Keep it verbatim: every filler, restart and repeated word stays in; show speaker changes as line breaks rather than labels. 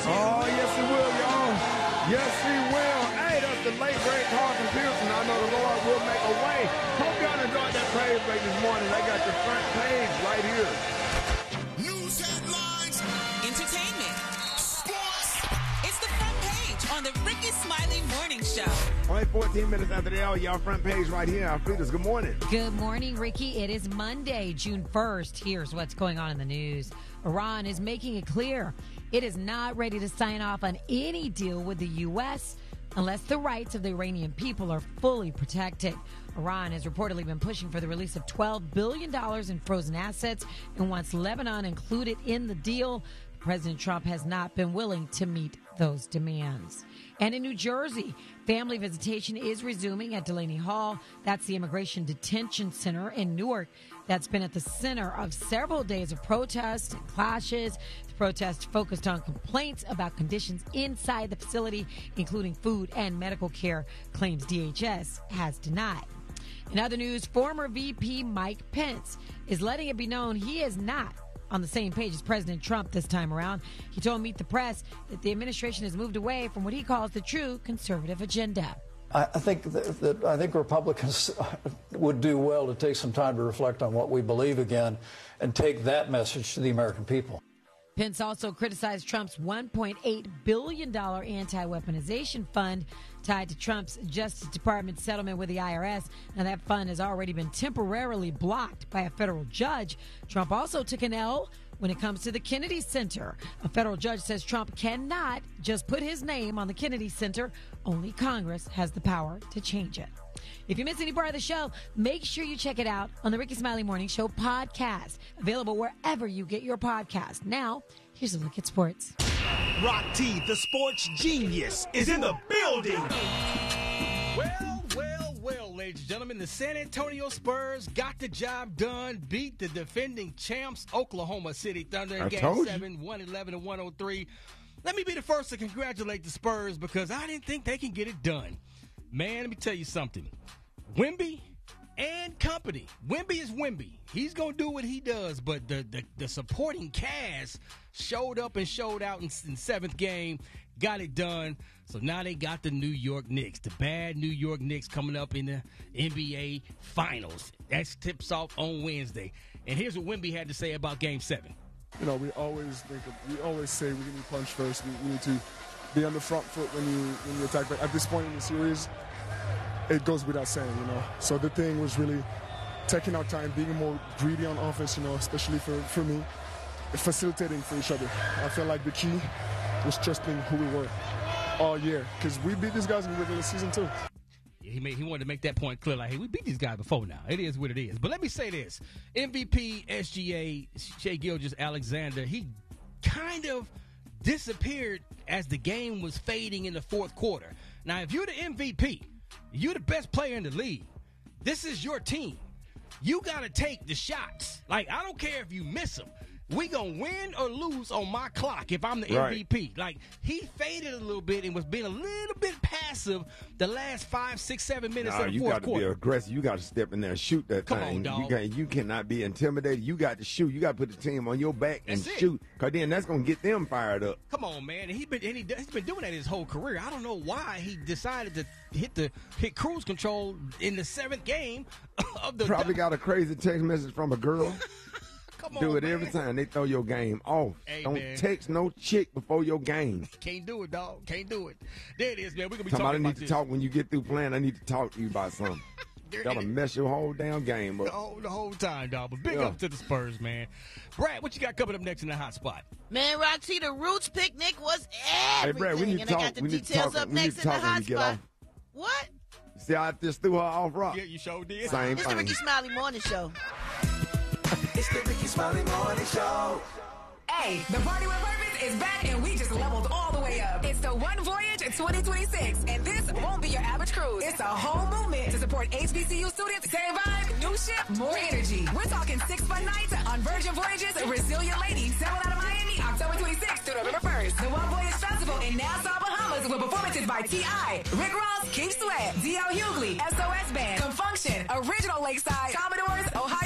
Oh, yes, he will, y'all. Yes, he will. Hey, that's the late, great Carlton Pearson. I know the Lord will make a way. Hope y'all enjoyed that praise break this morning. They got the front page right here.
News headlines.
Entertainment. Sports. It's the front page on the Ricky Smiley Morning Show.
Only fourteen minutes after the hour, y'all front page right here. Alfreda's, good morning.
Good morning, Ricky. It is Monday, June first. Here's what's going on in the news. Iran is making it clear it is not ready to sign off on any deal with the U S unless the rights of the Iranian people are fully protected. Iran has reportedly been pushing for the release of twelve billion dollars in frozen assets and wants Lebanon included in the deal. President Trump has not been willing to meet those demands. And in New Jersey, family visitation is resuming at Delaney Hall. That's the immigration detention center in Newark that's been at the center of several days of protests and clashes. The protests focused on complaints about conditions inside the facility, including food and medical care, claims D H S has denied. In other news, former V P Mike Pence is letting it be known he is not on the same page as President Trump this time around. He told Meet the Press that the administration has moved away from what he calls the true conservative agenda.
I think that, that I think Republicans would do well to take some time to reflect on what we believe again and take that message to the American people.
Pence also criticized Trump's one point eight billion dollars anti-weaponization fund tied to Trump's Justice Department settlement with the I R S. Now, that fund has already been temporarily blocked by a federal judge. Trump also took an L when it comes to the Kennedy Center. A federal judge says Trump cannot just put his name on the Kennedy Center. Only Congress has the power to change it. If you miss any part of the show, make sure you check it out on the Ricky Smiley Morning Show podcast, available wherever you get your podcast. Now, here's a look at sports.
Rock T, the sports genius, is in the building.
Well, well, well, ladies and gentlemen, the San Antonio Spurs got the job done, beat the defending champs, Oklahoma City Thunder, in Game seven, one eleven to one oh three. Let me be the first to congratulate the Spurs because I didn't think they can get it done. Man, let me tell you something. Wemby and company. Wemby is Wemby. He's going to do what he does, but the, the, the supporting cast showed up and showed out in, in seventh game, got it done. So now they got the New York Knicks, the bad New York Knicks coming up in the N B A Finals. That tips off on Wednesday. And here's what Wemby had to say about Game seven.
You know, we always think of, we always say we need to punch first. We, we need to be on the front foot when you when you attack. But at this point in the series, it goes without saying, you know. So the thing was really taking our time, being more greedy on offense, you know, especially for, for me, facilitating for each other. I felt like the key was trusting who we were all year because we beat these guys in the regular season too.
He made, he wanted to make that point clear, like, hey, we beat these guys before now. It is what it is. But let me say this. M V P, S G A, Shai Gilgeous-Alexander, he kind of disappeared as the game was fading in the fourth quarter. Now, if you're the M V P, you're the best player in the league, this is your team. You got to take the shots. Like, I don't care if you miss them. We going to win or lose on my clock if I'm the
right.
M V P. Like, he faded a little bit and was being a little bit passive the last five, six, seven minutes
nah,
of the
you
fourth
got to
quarter.
be aggressive. You got to step in there and shoot that
Come
thing.
on, dog.
You, can, you cannot be intimidated. You got to shoot. You got to put the team on your back and
That's it.
shoot, because then that's going to get them fired up.
Come on, man. And he been and he, he's been doing that his whole career. I don't know why he decided to hit the hit cruise control in the seventh game of the
Probably got a crazy text message from a girl.
Come
do
on,
it
man.
every time they throw your game off.
Hey,
Don't
man.
text no chick before your game.
Can't do it, dog. Can't do it. There it is, man. We're going to be
Somebody
talking
need
about
to
this.
talk when you get through playing. I need to talk to you about something. Gotta mess your whole damn game up.
The whole, the whole time, dog. But big
Yeah.
up to the Spurs, man. Brad, what you got coming up next in the hot spot?
Man, Roxy, the Roots picnic was
Hey,
everything.
Brad, we need to
and I
talk.
got the
We need to
details
talk.
up
We need
next
to
in the
talk when
hot
you get
spot.
off.
What?
See, I just threw her off rock.
Yeah, you sure did.
Same
It's the
thing.
Ricky Smiley Morning Show.
It's the Ricky Smiley Morning Show.
Hey, the Party with Purpose is back and we just leveled all the way up. It's the One Voyage twenty twenty-six, and this won't be your average cruise. It's a whole movement to support H B C U students. Same vibe, new ship, more energy. We're talking six fun nights on Virgin Voyages, Resilient Lady, sailing out of Miami, October twenty-sixth through November first. The One Voyage Festival in Nassau, Bahamas, with performances by T I, Rick Ross, Keith Sweat, D L Hughley, S O S Band, Confunction, Original Lakeside, Commodores, Ohio